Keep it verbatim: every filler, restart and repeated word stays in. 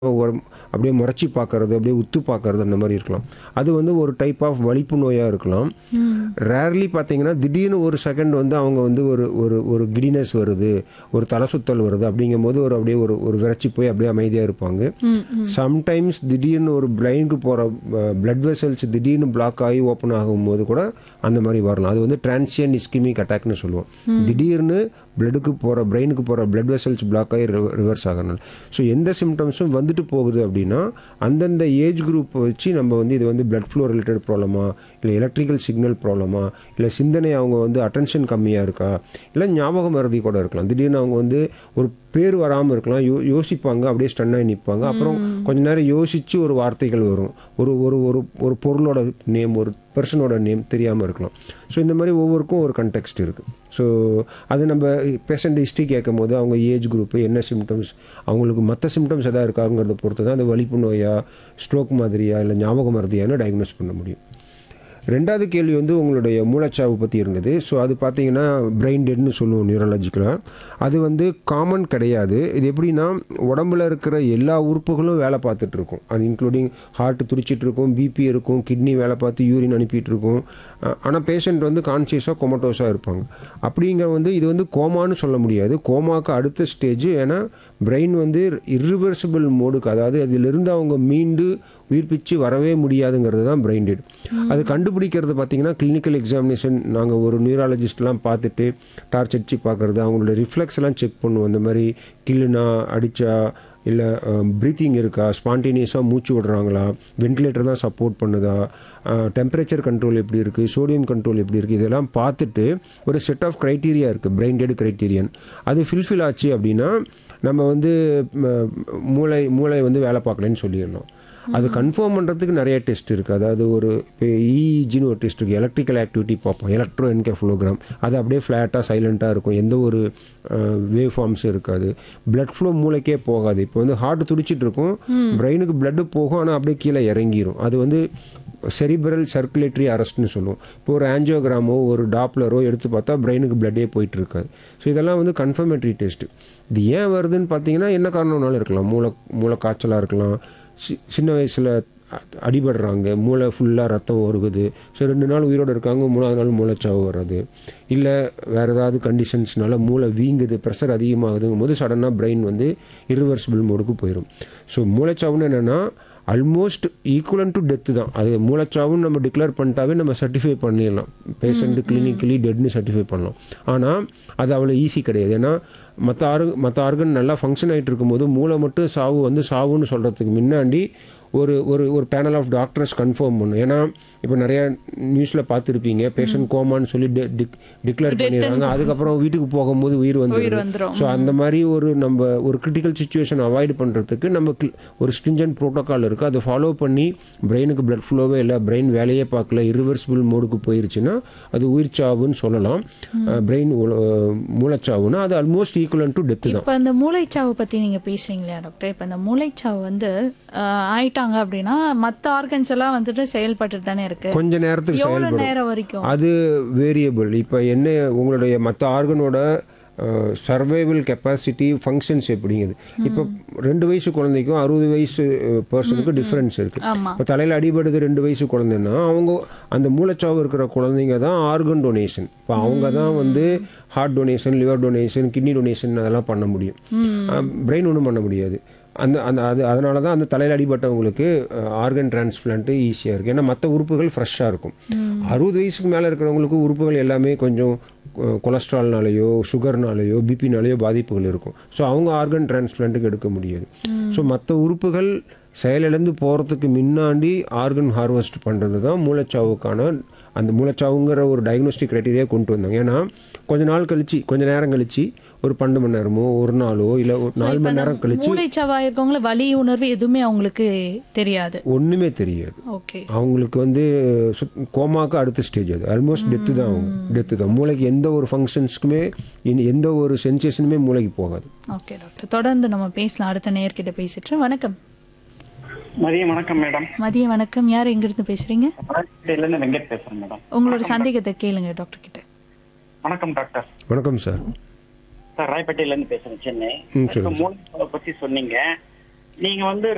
ஒரு அப்படியே முறைச்சி பார்க்கறது, அப்படியே உத்து பார்க்கறது அந்த மாரி இருக்கலாம். அது வந்து ஒரு டைப் ஆஃப் வலிப்பு நோயா இருக்கலாம். ம். ரேர்லி பார்த்தீங்கன்னா, திடீர்னு ஒரு செகண்ட் வந்து அவங்க வந்து ஒரு ஒரு ஒரு கிடினஸ் வருது, ஒரு தலை சுத்தல் வருது அப்படிங்கும்போது ஒரு அப்படியே ஒரு ஒரு விரச்சி போய் அப்படியே அமைதியா இருப்பாங்க. ம், ம். சம்டைம்ஸ் திடீர்னு ஒரு பிளைனுக்கு போகிற பிளட் வெசல்ஸ் திடீர்னு பிளாக் ஆகி ஓப்பன் ஆகும்போது கூட அந்த மாதிரி வரலாம். அது வந்து டிரான்சியன்ட் இஸ்கிமிக் அட்டாக்னு சொல்லுவோம். திடீர்னு பிளட்டுக்கு போகிற பிரெயினுக்கு போகிற பிளட் வெசல்ஸ் பிளாக் ஆகி ரிவர்ஸ் ஆகிறனால. ஸோ எந்த சிம்டம்ஸும் வந்துட்டு போகுது அப்படின்னா அந்தந்த ஏஜ் குரூப் வச்சு நம்ம வந்து இது வந்து பிளட் ஃப்ளோ ரிலேட்டட் ப்ராப்ளமா, இல்லை எலக்ட்ரிக்கல் சிக்னல் ப்ராப்ளமா, இல்லை சிந்தனை அவங்க வந்து அட்டென்ஷன் கம்மியாக இருக்கா, இல்லை ஞாபக மறதி கூட இருக்கலாம். திடீர்னு அவங்க வந்து ஒரு பேர் வராமல் இருக்கலாம், யோ யோசிப்பாங்க அப்படியே ஸ்டன்னாகி நிற்பாங்க. அப்புறம் கொஞ்ச நேரம் யோசித்து ஒரு வார்த்தைகள் வரும், ஒரு ஒரு ஒரு ஒரு பொருளோட நேம், ஒரு பர்சனோட நேம் தெரியாமல் இருக்கலாம். ஸோ இந்த மாதிரி ஒவ்வொருக்கும் ஒரு கண்டெக்ஸ்ட் இருக்குது. ஸோ அது நம்ம பேஷண்ட் ஹிஸ்ட்ரி கேட்கும் போது அவங்க ஏஜ் குரூப்பு என்ன சிம்டம்ஸ், அவங்களுக்கு மற்ற சிம்டம்ஸ் எதாவது இருக்காங்கிறத பொறுத்து தான் அந்த வலிப்பு நோயா, ஸ்ட்ரோக் மாதிரியா, இல்லை ஞாபக மறதியான்னு டயக்னோஸ் பண்ண முடியும். ரெண்டாவது கேள்வி வந்து உங்களுடைய மூளைச்சாவு பற்றி இருந்தது. ஸோ அது பார்த்தீங்கன்னா பிரெயின் டெட்னு சொல்லுவோம் நியூரலாஜிக்கலாக. அது வந்து காமன் கிடையாது. இது எப்படின்னா உடம்புல இருக்கிற எல்லா உறுப்புகளும் வேலை பார்த்துட்டு இருக்கும். அது இன்க்ளூடிங் ஹார்ட் துடிச்சிட்டு இருக்கும், பிபி இருக்கும், கிட்னி வேலை பார்த்து யூரின் அனுப்பிட்டு இருக்கும். ஆனால் பேஷண்ட் வந்து கான்சியஸாக கொமட்டோஸாக இருப்பாங்க. அப்படிங்கிற வந்து இது வந்து கோமான்னு சொல்ல முடியாது. கோமாவுக்கு அடுத்த ஸ்டேஜ். ஏன்னா பிரெயின் வந்து இர்ரிவர்சிபிள் மோடுக்கு, அதாவது அதிலிருந்து அவங்க மீண்டு உயிர்ப்பிச்சு வரவே முடியாதுங்கிறது தான் பிரெயின் டெட். அது கண்டுபிடிக்கிறது பார்த்தீங்கன்னா கிளினிக்கல் எக்ஸாமினேஷன் நாங்கள் ஒரு நியூராலஜிஸ்ட்லாம் பார்த்துட்டு டார்ச் அடிச்சு பார்க்குறது, அவங்களோட ரிஃப்ளெக்ஸ் எல்லாம் செக் பண்ணுவோம். இந்த மாதிரி கில்லுனா அடித்தா, இல்லை ப்ரீத்திங் இருக்கா, ஸ்பான்டேனியஸாக மூச்சு விடுறாங்களா, வென்டிலேட்டர் தான் சப்போர்ட் பண்ணுதா, டெம்பரேச்சர் கண்ட்ரோல் எப்படி இருக்குது, சோடியம் கண்ட்ரோல் எப்படி இருக்குது, இதெல்லாம் பார்த்துட்டு ஒரு செட் ஆஃப் க்ரைட்டீரியா இருக்குது, பிரெயின் டெட் க்ரைட்டீரியன். அது ஃபில்ஃபில் ஆச்சு அப்படின்னா நம்ம வந்து மூளை மூளை வந்து வேலை பார்க்கலன்னு சொல்லிடணும். அது கன்ஃபார்ம் பண்ணுறதுக்கு நிறைய டெஸ்ட் இருக்குது. அதாவது ஒரு இப்போ இஇஜின்னு ஒரு டெஸ்ட் இருக்குது, எலக்ட்ரிக்கல் ஆக்டிவிட்டி பார்ப்போம், எலக்ட்ரோ என்கெஃபலோகிராம். அது அப்படியே ஃப்ளாட்டாக சைலண்ட்டாக இருக்கும், எந்த ஒரு வேவ் ஃபார்ம்ஸும் இருக்காது. பிளட் ஃப்ளோ மூளைக்கே போகாது. இப்போ வந்து ஹார்ட் துடிச்சிட்டு இருக்கும், பிரெயினுக்கு பிளட்டு போகும், ஆனால் அப்படியே கீழே இறங்கிடும். அது வந்து செரிப்ரல் சர்க்குலேட்டரி அரெஸ்ட்னு சொல்லுவோம். இப்போ ஒரு ஆஞ்சியோகிராமோ ஒரு டாப்லரோ எடுத்து பார்த்தா பிரெயினுக்கு பிளட்டே போயிட்டு இருக்காது. ஸோ இதெல்லாம் வந்து கன்ஃபர்மேட்டரி டெஸ்ட். இது ஏன் வருதுன்னு பார்த்தீங்கன்னா என்ன காரணம்னாலும் இருக்கலாம். மூளை மூளை காய்ச்சலாக இருக்கலாம், சி சின்ன வயசில் அடிபடுறாங்க, மூளை ஃபுல்லாக ரத்தம் ஒருகுது, ஸோ ரெண்டு நாள் உயிரோடு இருக்காங்க, மூணாவது நாள் மூளைச்சாவு வர்றது, இல்லை வேறு ஏதாவது கண்டிஷன்ஸ்னால மூளை வீங்குது, ப்ரெஷர் அதிகமாகுதுங்கும் போது சடனாக பிரெயின் வந்து இர்ரிவர்சிபிள் மோடுக்கு போயிடும். ஸோ மூளைச்சாவுன்னு என்னென்னா ஆல்மோஸ்ட் ஈக்குவலன் டு டெத்து தான். அது மூளைச்சாவுன்னு நம்ம டிக்ளேர் பண்ணிட்டாவே நம்ம சர்டிஃபை பண்ணிடலாம், பேஷண்ட்டு கிளினிக்கலி டெட்னு சர்டிஃபை பண்ணலாம். ஆனால் அது அவ்வளோ ஈஸி கிடையாது. ஏன்னா மற்ற ஆர்க மற்ற ஆர்கன் நல்லா ஃபங்க்ஷன் ஆகிட்டு இருக்கும்போது மூளை மட்டும் சாவு வந்து சாவுன்னு சொல்கிறதுக்கு முன்னாடி ஒரு ஒரு ஒரு பேனல் ஆஃப் டாக்டர்ஸ் கன்ஃபார்ம் பண்ணும். ஏன்னா இப்போ நிறையா நியூஸில் பார்த்துருப்பீங்க, பேஷண்ட் கோமான்னு சொல்லி டிக்ளேர் பண்ணிடுறாங்க, அதுக்கப்புறம் வீட்டுக்கு போகும்போது உயிர் வந்துடும். ஸோ அந்த மாதிரி ஒரு நம்ம ஒரு கிரிட்டிக்கல் சுச்சுவேஷன் அவாய்ட் பண்ணுறதுக்கு நம்ம ஒரு ஸ்ட்ரிஞ்சன்ட் ப்ரோட்டோக்கால் இருக்குது. அதை ஃபாலோ பண்ணி பிரெயினுக்கு பிளட் ஃப்ளோவே இல்லை, பிரெயின் வேலையே பார்க்கல, இர்ரிவர்சிபிள் மோடுக்கு போயிருச்சுன்னா அது உயிர் சாவுன்னு சொல்லலாம். பிரெயின் மூளைச்சாவுன்னா அது ஆல்மோஸ்ட் ஈக்குவலன் டு டெத்து தான். இப்போ அந்த மூளைச்சாவு பற்றி நீங்கள் பேசுகிறீங்களா டாக்டர்? இப்போ அந்த மூளைச்சாவு வந்து ஆயிட்டாங்க அப்படின்னா மற்ற ஆர்கன்ஸ் எல்லாம் வந்துட்டு செயல்பட்டு தானே இருக்கு, கொஞ்ச நேரத்துக்கு செயல்படும், நேரம் வரைக்கும் அது வேரியபிள். இப்போ என்ன உங்களுடைய மற்ற ஆர்கனோட சர்வைவல் கெப்பாசிட்டி ஃபங்க்ஷன்ஸ் எப்படிங்குது. இப்போ ரெண்டு வயசு குழந்தைக்கும் அறுபது வயசு பர்சனுக்கும் டிஃப்ரென்ஸ் இருக்குது. இப்போ தலையில் அடிபடுது ரெண்டு வயசு குழந்தைன்னா அவங்க அந்த மூளைச்சாவு இருக்கிற குழந்தைங்க தான் ஆர்கன் டொனேஷன். இப்போ அவங்க தான் வந்து heart donation, liver donation, kidney donation அதெல்லாம் பண்ண முடியும். பிரெயின் ஒன்றும் பண்ண முடியாது. அந்த அந்த அது அதனால தான் அந்த தலையில் அடிபட்டவங்களுக்கு ஆர்கன் டிரான்ஸ்பிளான்ட்டு ஈஸியாக இருக்குது. ஏன்னா மற்ற உறுப்புகள் ஃப்ரெஷ்ஷாக இருக்கும். அறுபது வயசுக்கு மேலே இருக்கிறவங்களுக்கு உறுப்புகள் எல்லாமே கொஞ்சம் கொலஸ்ட்ரால்னாலேயோ சுகர்னாலேயோ பிபினாலேயோ பாதிப்புகள் இருக்கும். ஸோ அவங்க ஆர்கன் டிரான்ஸ்பிளான்ட்டுக்கு எடுக்க முடியாது. ஸோ மற்ற உறுப்புகள் செயலிழந்து போகிறதுக்கு முன்னாடி ஆர்கன் ஹார்வெஸ்ட் பண்ணுறது தான் மூளைச்சாவுக்கான அந்த மூளைச்சாவுங்கிற ஒரு டயக்னோஸ்டிக் க்ரைட்டீரியா கொண்டு வந்தாங்க. ஏன்னா கொஞ்ச நாள் கழிச்சு கொஞ்ச நேரம் கழிச்சு ஒரு பன்னெண்டு மணி நேரமோ ஒரு நாளோ இல்லை ஒரு நாலு மணி நேரம் கழிச்சு மூளைச்சாவா இருக்கவங்கள வலி உணர்வு எதுவுமே அவங்களுக்கு தெரியாது, ஒன்றுமே தெரியாது. ஓகே, அவங்களுக்கு வந்து கோமாக்கு அடுத்த ஸ்டேஜ், அது ஆல்மோஸ்ட் டெத்து தான். அவங்க டெத்து தான். மூளைக்கு எந்த ஒரு ஃபங்க்ஷன்ஸ்க்குமே எந்த ஒரு சென்சேஷனுமே மூளைக்கு போகாது. ஓகே டாக்டர், தொடர்ந்து நம்ம பேசலாம். அடுத்த நேயர்கிட்ட பேசிட்டு. வணக்கம். மதியம் வணக்கம் மேடம். மதிய வணக்கம். யார் எங்கிருந்து பேசுறீங்க? வெங்கட் பேசுறேன் மேடம். உங்களோட சந்தேகத்தை கேளுங்க டாக்டர் கிட்ட. வணக்கம் டாக்டர். வணக்கம் சார். சார் ராயப்பேட்டையில இருந்து பேசுறேன், சென்னை. ம், சொல்லுங்க. மூளை பத்தி சொன்னீங்க. நீங்க வந்து